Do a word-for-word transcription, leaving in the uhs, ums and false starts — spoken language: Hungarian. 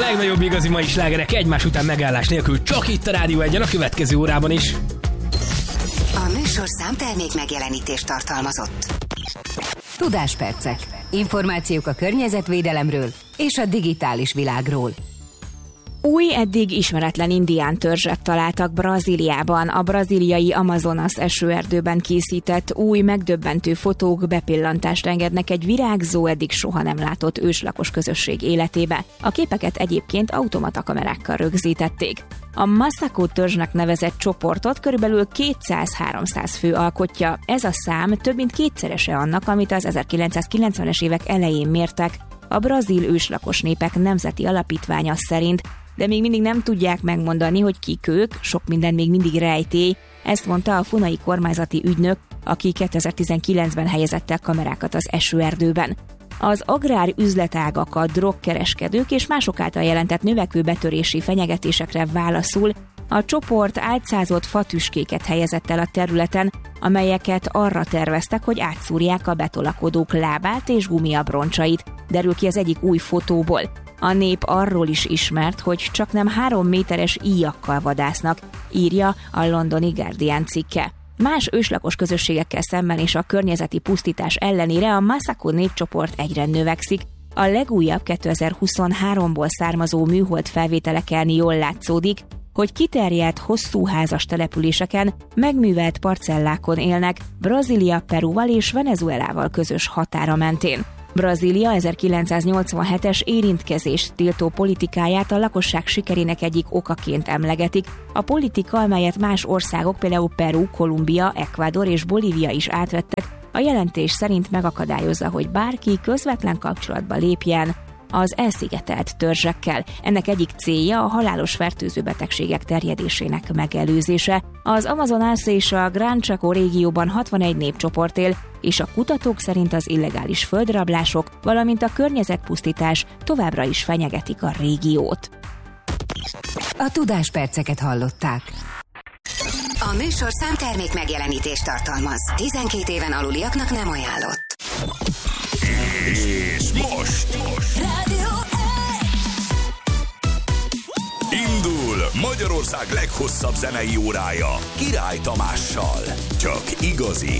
legnagyobb igazi mai slágerek egymás után megállás nélkül csak itt a Rádió Egyen a következő órában is. A műsor számtermék megjelenítést tartalmazott. Tudáspercek. Információk a környezetvédelemről és a digitális világról. Új, eddig ismeretlen indián törzset találtak Brazíliában. A brazíliai Amazonas esőerdőben készített új, megdöbbentő fotók bepillantást engednek egy virágzó, eddig soha nem látott őslakos közösség életébe. A képeket egyébként automata kamerákkal rögzítették. A Masako törzsnek nevezett csoportot körülbelül kétszáz-háromszáz fő alkotja. Ez a szám több mint kétszerese annak, amit az ezerkilencszázkilencvenes évek elején mértek a brazil őslakos népek nemzeti alapítványa szerint, de még mindig nem tudják megmondani, hogy kik ők, sok minden még mindig rejtély. Ezt mondta a funai kormányzati ügynök, aki kétezer-tizenkilencben helyezett el kamerákat az esőerdőben. Az agrár üzletágakat, drogkereskedők és mások által jelentett növekvő betörési fenyegetésekre válaszul a csoport álcázott fatüskéket helyezett el a területen, amelyeket arra terveztek, hogy átszúrják a betolakodók lábát és gumiabroncsait, derül ki az egyik új fotóból. A nép arról is ismert, hogy csaknem három méteres íjakkal vadásznak, írja a londoni Guardian cikke. Más őslakos közösségekkel szemben és a környezeti pusztítás ellenére a Masako népcsoport egyre növekszik. A legújabb kétezer-huszonháromból származó műhold felvételeken jól látszódik, hogy kiterjedt, hosszú házas településeken, megművelt parcellákon élnek Brazília Perúval és Venezuelával közös határa mentén. Brazília ezerkilencszáznyolcvanhetes érintkezést tiltó politikáját a lakosság sikerének egyik okaként emlegetik. A politika, amelyet más országok, például Peru, Kolumbia, Ecuador és Bolívia is átvettek, a jelentés szerint megakadályozza, hogy bárki közvetlen kapcsolatba lépjen az elszigetelt törzsekkel. Ennek egyik célja a halálos fertőző betegségek terjedésének megelőzése. Az Amazonas és a Gran Chaco régióban hatvanegy népcsoport él, és a kutatók szerint az illegális földrablások, valamint a környezetpusztítás továbbra is fenyegetik a régiót. A tudásperceket hallották. A műsor számtermék megjelenítést tartalmaz. tizenkét éven aluliaknak nem ajánlott. És most, most. Rádió Indul Magyarország leghosszabb zenei órája Király Tamással. Csak igazi